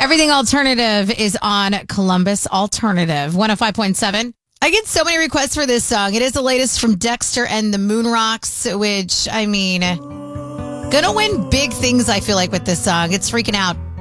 Everything Alternative is on Columbus Alternative 105.7. I get so many requests for this song. It is the latest from Dexter and the Moonrocks, which, I mean, gonna win big things, I feel like, with this song. It's freaking out.